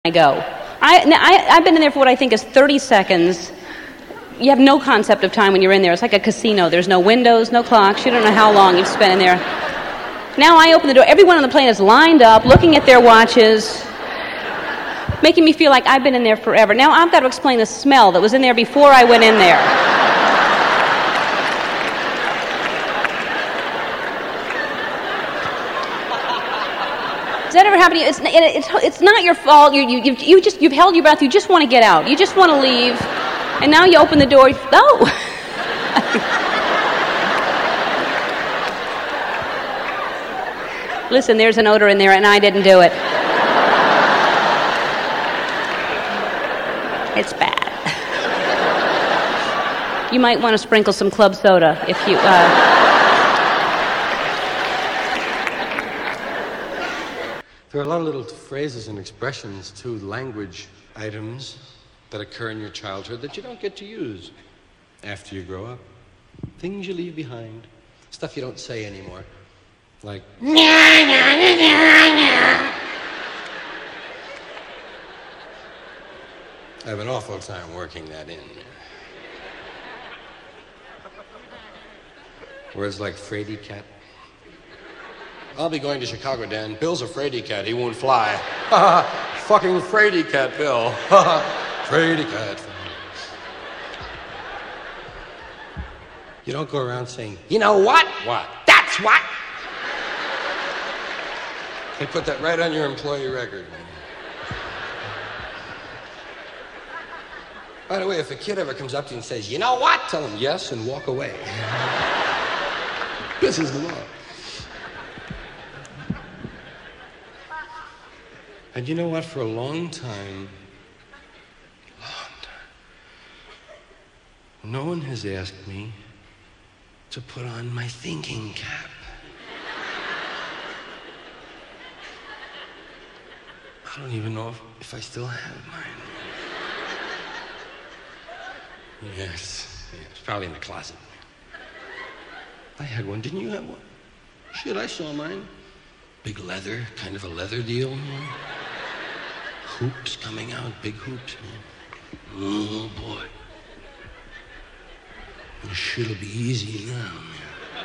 I go. I've been in there for what I think is 30 seconds. You have no concept of time when you're in there. It's like a casino. There's no windows, no clocks. You don't know how long you've spent in there. Now I open the door. Everyone on the plane is lined up, looking at their watches, making me feel like I've been in there forever. Now I've got to explain the smell that was in there before I went in there. Does that ever happen to you? It's not your fault. You've held your breath. You just want to get out. You just want to leave. And now you open the door. Oh! Listen, there's an odor in there, and I didn't do it. It's bad. You might want to sprinkle some club soda if you... There are a lot of little phrases and expressions, too, language items that occur in your childhood that you don't get to use after you grow up. Things you leave behind. Stuff you don't say anymore. Like... I have an awful time working that in. Words like fraidy cat. I'll be going to Chicago, Dan. Bill's a fraidy cat. He won't fly. Fucking fraidy cat, Bill. Fraidy cat. You don't go around saying, you know what? What? That's what? They put that right on your employee record. By the way, if a kid ever comes up to you and says, you know what? Tell him yes and walk away. This is the law. And you know what? For a long time, no one has asked me to put on my thinking cap. I don't even know if I still have mine. Yes, it's probably in the closet. I had one. Didn't you have one? Shit, I saw mine. Big leather, kind of a leather deal. Hoops coming out, big hoops, man. Oh, boy. This shit'll be easy now, man.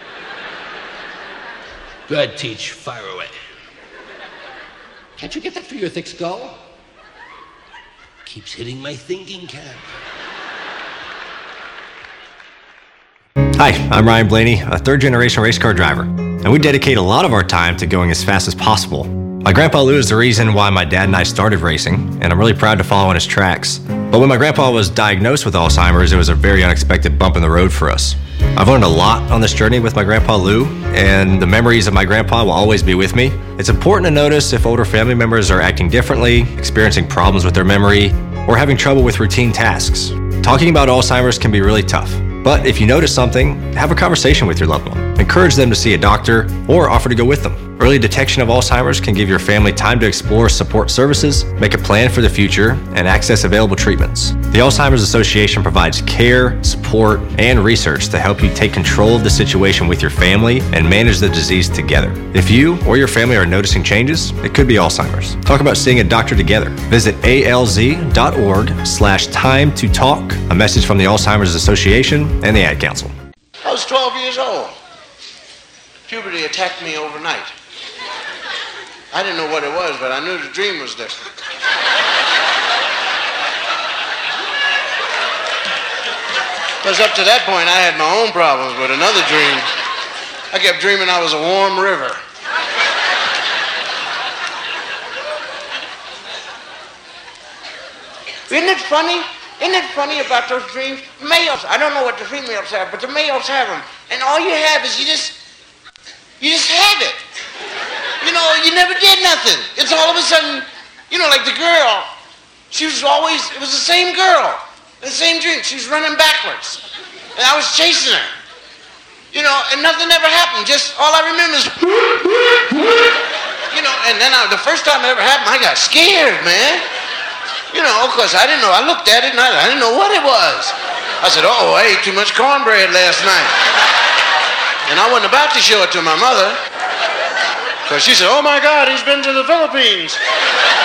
Go ahead, Teach. Fire away. Can't you get that through your thick skull? Keeps hitting my thinking cap. Hi, I'm Ryan Blaney, a third-generation race car driver, and we dedicate a lot of our time to going as fast as possible. My grandpa Lou is the reason why my dad and I started racing, and I'm really proud to follow in his tracks. But when my grandpa was diagnosed with Alzheimer's, it was a very unexpected bump in the road for us. I've learned a lot on this journey with my grandpa Lou, and the memories of my grandpa will always be with me. It's important to notice if older family members are acting differently, experiencing problems with their memory, or having trouble with routine tasks. Talking about Alzheimer's can be really tough. But if you notice something, have a conversation with your loved one. Encourage them to see a doctor or offer to go with them. Early detection of Alzheimer's can give your family time to explore support services, make a plan for the future, and access available treatments. The Alzheimer's Association provides care, support, and research to help you take control of the situation with your family and manage the disease together. If you or your family are noticing changes, it could be Alzheimer's. Talk about seeing a doctor together. Visit alz.org/time to talk. A message from the Alzheimer's Association and the Ad Council. I was 12 years old. Puberty attacked me overnight. I didn't know what it was, but I knew the dream was different. Because up to that point, I had my own problems with another dream. I kept dreaming I was a warm river. Isn't it funny? Isn't it funny about those dreams? Males, I don't know what the females have, but the males have them. And all you have is you just have it. You know, you never did nothing. It's all of a sudden, you know, like the girl, it was the same girl, the same dream. She was running backwards. And I was chasing her. You know, and nothing ever happened. Just all I remember is, you know, and then the first time it ever happened, I got scared, man. You know, of course, I didn't know. I looked at it and I didn't know what it was. I said, I ate too much cornbread last night. And I wasn't about to show it to my mother. Because she said, oh my God, he's been to the Philippines.